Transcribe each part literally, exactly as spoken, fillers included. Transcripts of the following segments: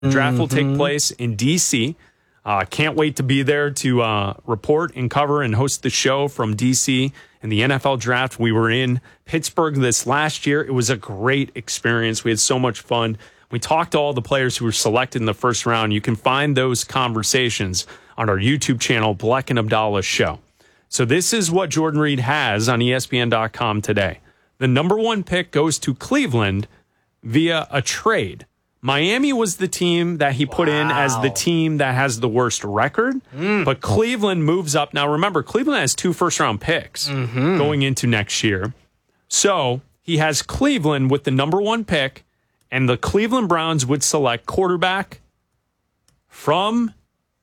Draft mm-hmm. will take place in D C Uh, can't wait to be there to uh, report and cover and host the show from D C and the N F L draft. We were in Pittsburgh this last year. It was a great experience. We had so much fun. We talked to all the players who were selected in the first round. You can find those conversations on our YouTube channel, Bleck and Abdallah Show. So this is what Jordan Reed has on E S P N dot com today. The number one pick goes to Cleveland via a trade. Miami was the team that he put wow. in as the team that has the worst record, mm. but Cleveland moves up. Now, remember, Cleveland has two first-round picks mm-hmm. going into next year. So he has Cleveland with the number one pick, and the Cleveland Browns would select quarterback from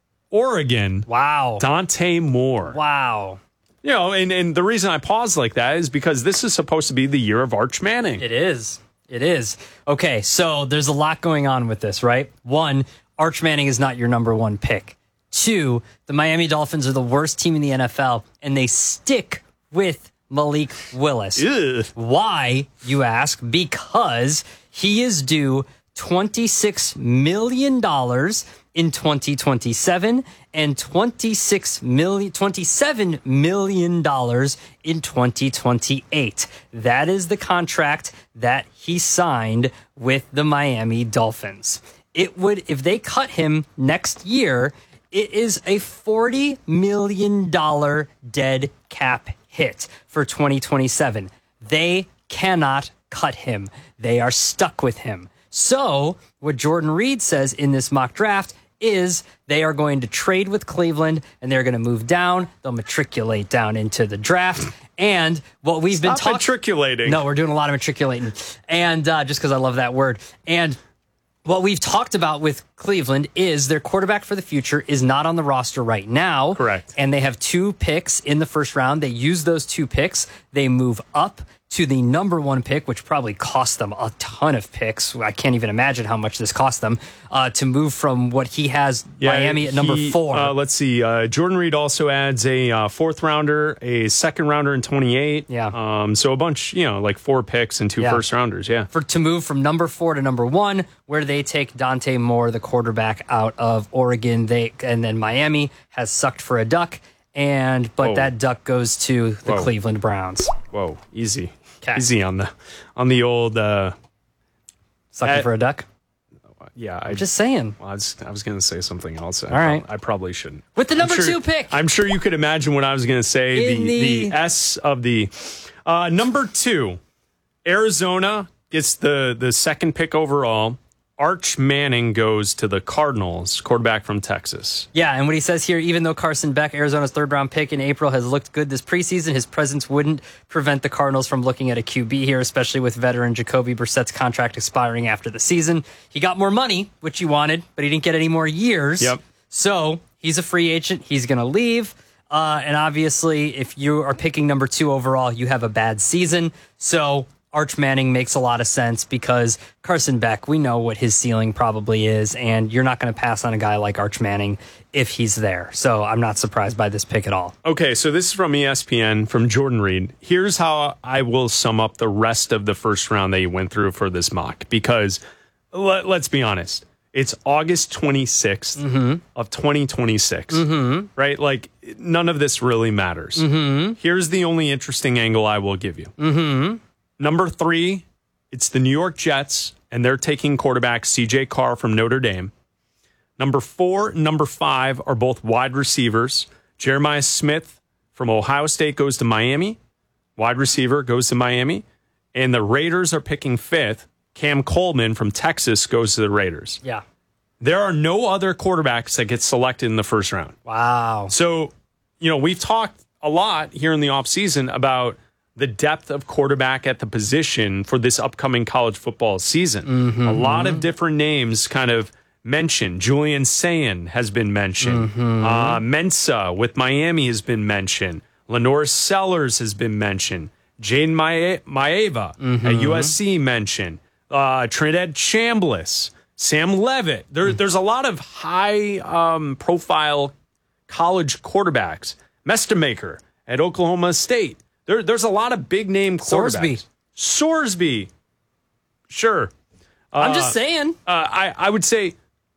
Oregon. Wow. Dante Moore. Wow. You know, and, and the reason I pause like that is because this is supposed to be the year of Arch Manning. It is. It is. Okay, so there's a lot going on with this, right? One, Arch Manning is not your number one pick. Two, the Miami Dolphins are the worst team in the N F L, and they stick with Malik Willis. Ugh. Why, you ask? Because he is due twenty-six million dollars in twenty twenty-seven and twenty-six million, twenty-seven million dollars in twenty twenty-eight. That is the contract that he signed with the Miami Dolphins. It would, if they cut him next year, it is a forty million dollars dead cap hit for twenty twenty-seven. They cannot cut him. They are stuck with him. So what Jordan Reed says in this mock draft is they are going to trade with Cleveland and they're going to move down. They'll matriculate down into the draft. And what we've Stop been talking... matriculating. No, we're doing a lot of matriculating. And uh, just because I love that word. And what we've talked about with Cleveland is their quarterback for the future is not on the roster right now. Correct. And they have two picks in the first round. They use those two picks. They move up to the number one pick, which probably cost them a ton of picks. I can't even imagine how much this cost them uh, to move from what he has, yeah, Miami at number he, four. Uh, let's see. Uh, Jordan Reed also adds a uh, fourth rounder, a second rounder in twenty-eight. Yeah. Um, so a bunch, you know, like four picks and two yeah. first rounders. Yeah. For to move from number four to number one, where they take Dante Moore, the quarterback out of Oregon, they and then Miami has sucked for a duck, and but Whoa. that duck goes to the Whoa. Cleveland Browns. Whoa, easy. Kay. Easy on the on the old uh, sucking at, for a duck. Yeah, I, I'm just saying. Well, I was I was going to say something else. All I, right, I probably shouldn't. With the number sure, two pick, I'm sure you could imagine what I was going to say. The, the the S of the uh, number two, Arizona gets the the second pick overall. Arch Manning goes to the Cardinals, quarterback from Texas. Yeah, and what he says here, even though Carson Beck, Arizona's third-round pick in April, has looked good this preseason, his presence wouldn't prevent the Cardinals from looking at a Q B here, especially with veteran Jacoby Brissett's contract expiring after the season. He got more money, which he wanted, but he didn't get any more years. Yep. So he's a free agent. He's going to leave. Uh, and obviously, if you are picking number two overall, you have a bad season. So Arch Manning makes a lot of sense because Carson Beck, we know what his ceiling probably is, and you're not going to pass on a guy like Arch Manning if he's there. So I'm not surprised by this pick at all. Okay, so this is from E S P N, from Jordan Reed. Here's how I will sum up the rest of the first round that you went through for this mock, because let, let's be honest. It's August twenty-sixth mm-hmm. of twenty twenty-six, mm-hmm. right? Like, none of this really matters. Mm-hmm. Here's the only interesting angle I will give you. Mm-hmm. Number three, it's the New York Jets, and they're taking quarterback C J Carr from Notre Dame. Number four and number five are both wide receivers. Jeremiah Smith from Ohio State goes to Miami. Wide receiver goes to Miami. And the Raiders are picking fifth. Cam Coleman from Texas goes to the Raiders. Yeah. There are no other quarterbacks that get selected in the first round. Wow. So, you know, we've talked a lot here in the offseason about the depth of quarterback at the position for this upcoming college football season. Mm-hmm. A lot of different names kind of mentioned. Julian Sayin has been mentioned. Mm-hmm. Uh, Mensa with Miami has been mentioned. Lenore Sellers has been mentioned. Jane Maeva mm-hmm. at U S C mentioned. Uh, Trinidad Chambliss, Sam Levitt. There, mm-hmm. There's a lot of high um, profile college quarterbacks. Mestamaker at Oklahoma State. There, there's a lot of big name quarterbacks. Sorsby. Sorsby. Sure. I'm uh, just saying. Uh, I, I would say